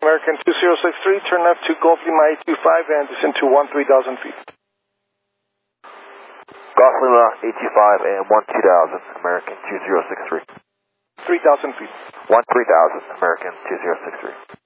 American 2063, turn left to Golf Lima 825 and descend to 13,000 feet. Golf Lima 825 and 12,000, American 2063. 3,000 feet. 13,000, American 2063.